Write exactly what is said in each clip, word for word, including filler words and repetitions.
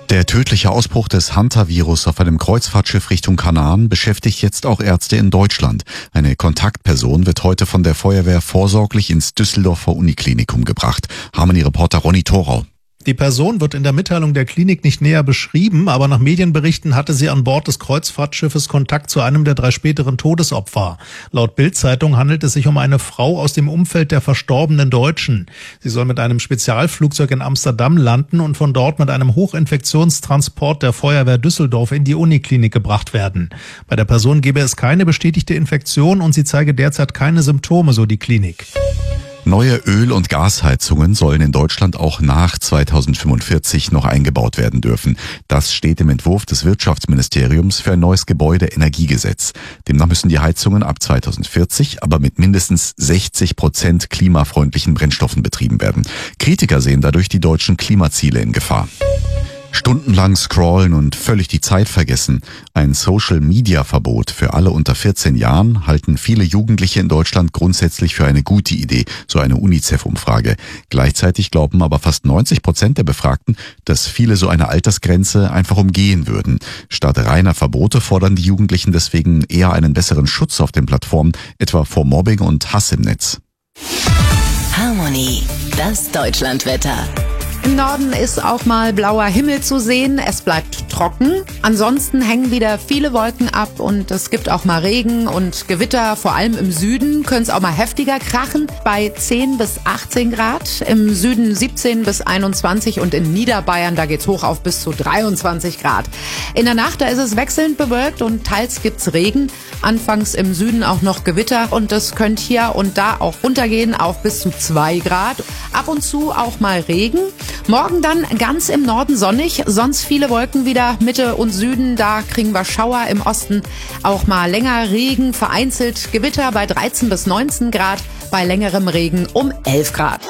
Der tödliche Ausbruch des Hantavirus auf einem Kreuzfahrtschiff Richtung Kanaren beschäftigt jetzt auch Ärzte in Deutschland. Eine Kontaktperson wird heute von der Feuerwehr vorsorglich ins Düsseldorfer Uniklinikum gebracht. Harmony-Reporter Ronny Thorau. Die Person wird in der Mitteilung der Klinik nicht näher beschrieben, aber nach Medienberichten hatte sie an Bord des Kreuzfahrtschiffes Kontakt zu einem der drei späteren Todesopfer. Laut Bild-Zeitung handelt es sich um eine Frau aus dem Umfeld der verstorbenen Deutschen. Sie soll mit einem Spezialflugzeug in Amsterdam landen und von dort mit einem Hochinfektionstransport der Feuerwehr Düsseldorf in die Uniklinik gebracht werden. Bei der Person gebe es keine bestätigte Infektion und sie zeige derzeit keine Symptome, so die Klinik. Neue Öl- und Gasheizungen sollen in Deutschland auch nach zweitausendfünfundvierzig noch eingebaut werden dürfen. Das steht im Entwurf des Wirtschaftsministeriums für ein neues Gebäudeenergiegesetz. Demnach müssen die Heizungen ab zweitausendvierzig aber mit mindestens sechzig Prozent klimafreundlichen Brennstoffen betrieben werden. Kritiker sehen dadurch die deutschen Klimaziele in Gefahr. Stundenlang scrollen und völlig die Zeit vergessen. Ein Social-Media-Verbot für alle unter vierzehn Jahren halten viele Jugendliche in Deutschland grundsätzlich für eine gute Idee, so eine UNICEF-Umfrage. Gleichzeitig glauben aber fast neunzig Prozent der Befragten, dass viele so eine Altersgrenze einfach umgehen würden. Statt reiner Verbote fordern die Jugendlichen deswegen eher einen besseren Schutz auf den Plattformen, etwa vor Mobbing und Hass im Netz. Harmony, das Deutschlandwetter. Im Norden ist auch mal blauer Himmel zu sehen. Es bleibt trocken. Ansonsten hängen wieder viele Wolken ab und es gibt auch mal Regen und Gewitter. Vor allem im Süden können es auch mal heftiger krachen. Bei zehn bis achtzehn Grad. Im Süden siebzehn bis einundzwanzig und in Niederbayern, da geht's hoch auf bis zu dreiundzwanzig Grad. In der Nacht, da ist es wechselnd bewölkt und teils gibt's Regen. Anfangs im Süden auch noch Gewitter und es könnte hier und da auch runtergehen auf bis zu zwei Grad. Ab und zu auch mal Regen. Morgen dann ganz im Norden sonnig, sonst viele Wolken wieder, Mitte und Süden, da kriegen wir Schauer, im Osten auch mal länger Regen, vereinzelt Gewitter bei dreizehn bis neunzehn Grad, bei längerem Regen um elf Grad.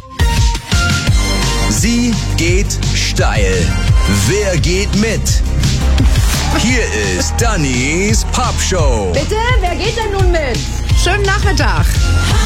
Sie geht steil. Wer geht mit? Hier ist Dannys Pop Show. Bitte, wer geht denn nun mit? Schönen Nachmittag.